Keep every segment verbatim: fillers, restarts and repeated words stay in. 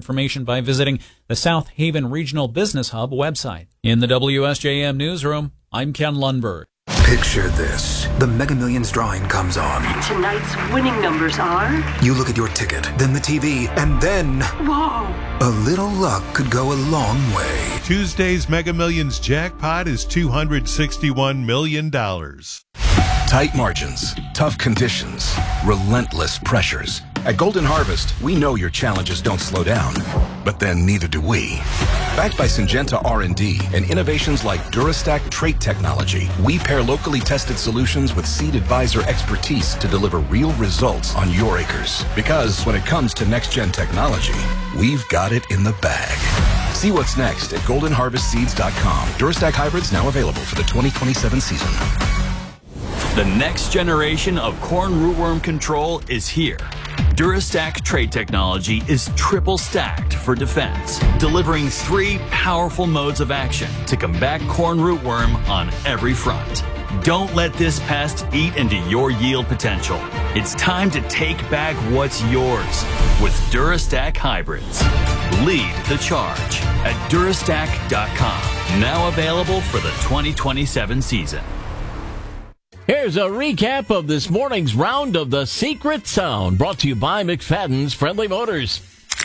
information by visiting the South Haven Regional Business Hub website. In the W S J M newsroom, I'm Ken Lundberg. Picture this. The Mega Millions drawing comes on. Tonight's winning numbers are... You look at your ticket, then the T V, and then... Whoa! A little luck could go a long way. Tuesday's Mega Millions jackpot is two hundred sixty-one million dollars. Tight margins, tough conditions, relentless pressures. At Golden Harvest, we know your challenges don't slow down, but then neither do we. Backed by Syngenta R and D and innovations like DuraStack trait technology, we pair locally tested solutions with Seed Advisor expertise to deliver real results on your acres. Because when it comes to next-gen technology, we've got it in the bag. See what's next at golden harvest seeds dot com. DuraStack hybrids now available for the twenty twenty-seven season. The next generation of corn rootworm control is here. DuraStack trait technology is triple stacked for defense, delivering three powerful modes of action to combat corn rootworm on every front. Don't let this pest eat into your yield potential. It's time to take back what's yours with DuraStack hybrids. Lead the charge at durastack dot com. Now available for the twenty twenty-seven season. Here's a recap of this morning's round of the Secret Sound, brought to you by McFadden's Friendly Motors.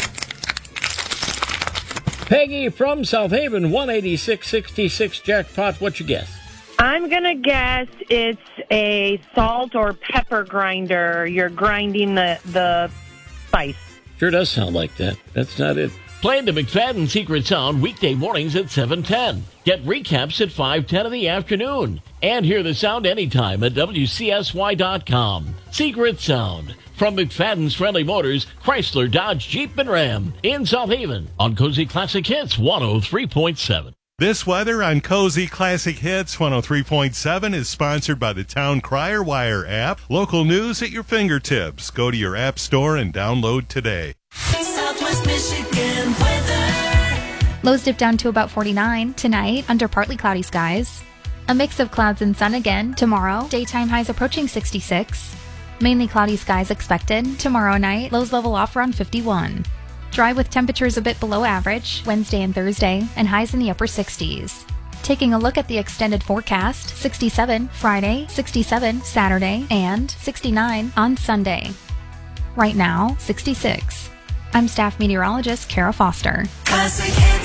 Peggy from South Haven, one eighty-six sixty-six jackpot. What you guess? I'm going to guess it's a salt or pepper grinder. You're grinding the, the spice. Sure does sound like that. That's not it. Play the McFadden Secret Sound weekday mornings at seven ten. Get recaps at five ten in the afternoon. And hear the sound anytime at W C S Y dot com. Secret Sound from McFadden's Friendly Motors, Chrysler, Dodge, Jeep, and Ram in South Haven on Cozy Classic Hits one oh three point seven. This weather on Cozy Classic Hits one oh three point seven is sponsored by the Town Crier Wire app. Local news at your fingertips. Go to your app store and download today. Southwest Michigan weather. Lows dip down to about forty-nine tonight under partly cloudy skies. A mix of clouds and sun again tomorrow. Daytime highs approaching sixty-six. Mainly cloudy skies expected. Tomorrow night, lows level off around fifty-one. Dry with temperatures a bit below average Wednesday and Thursday, and highs in the upper sixties. Taking a look at the extended forecast, sixty-seven Friday, sixty-seven Saturday, and sixty-nine on Sunday. Right now, sixty-six. I'm staff meteorologist Kara Foster. Classic Hits.